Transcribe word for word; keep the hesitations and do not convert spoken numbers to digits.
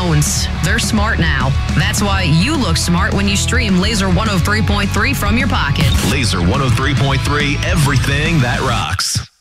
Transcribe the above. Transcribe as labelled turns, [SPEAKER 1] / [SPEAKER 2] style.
[SPEAKER 1] phones. They're smart now. That's why you look smart when you stream Laser one oh three point three from your pocket.
[SPEAKER 2] Laser one oh three point three, everything that rocks.